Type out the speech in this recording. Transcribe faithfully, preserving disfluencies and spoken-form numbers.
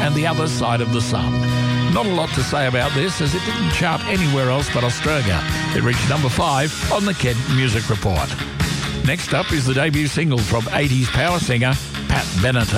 and The Other Side of the Sun. Not a lot to say about this, as it didn't chart anywhere else but Australia. It reached number five on the Kent Music Report. Next up is the debut single from eighties power singer Pat Benatar.